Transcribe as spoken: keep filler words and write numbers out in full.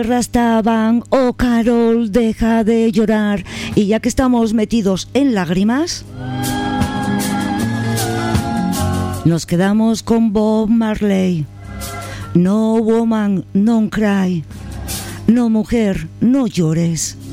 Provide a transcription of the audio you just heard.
Rastaban, oh Carol, deja de llorar. Y ya que estamos metidos en lágrimas, nos quedamos con Bob Marley. No woman, no cry. No mujer, no llores.